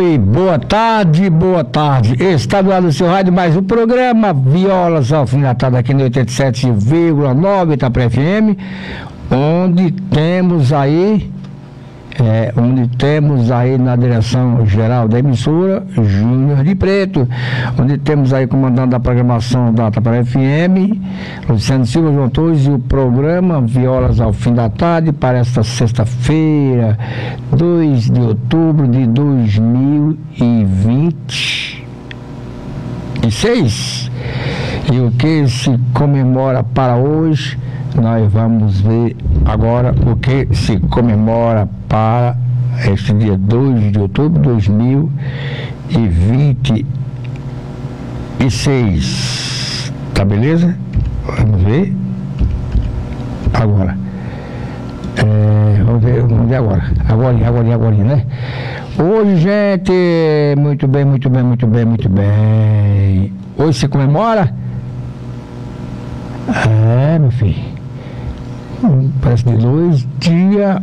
boa tarde. Está do lado do seu rádio mais um programa Violas Alfinetadas aqui no 87,9 Itapé FM, onde temos aí na direção geral da emissora Júnior de Preto, onde temos aí comandando a programação da Itapé FM, Luciano Silva João Torres, e o programa Violas ao Fim da Tarde para esta sexta-feira, 2 de outubro de 2026. E o que se comemora para hoje? Nós vamos ver agora o que se comemora para este dia 2 de outubro de 2026. Tá beleza? Vamos ver agora. Vamos ver agora. Agora, né? Hoje, gente, muito bem. Hoje se comemora? Meu filho. Parece de luz, dia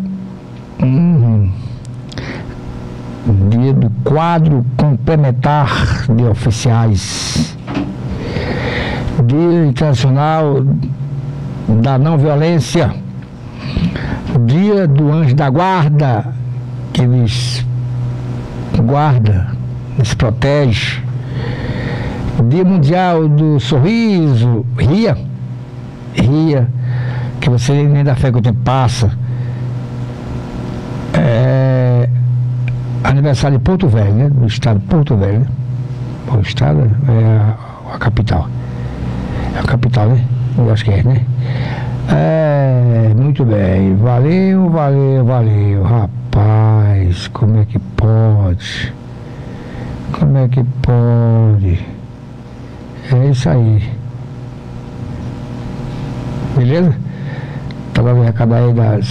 do quadro complementar de oficiais, dia internacional da não violência, dia do anjo da guarda, que nos guarda, nos protege, dia mundial do sorriso, ria, que você nem dá fé que o tempo passa. Aniversário de Porto Velho, né? Do estado de Porto Velho, né? O estado é a capital. É a capital, né? Eu acho que é, né? Muito bem. Valeu. Rapaz, como é que pode? É isso aí. Beleza? Estava no recado aí das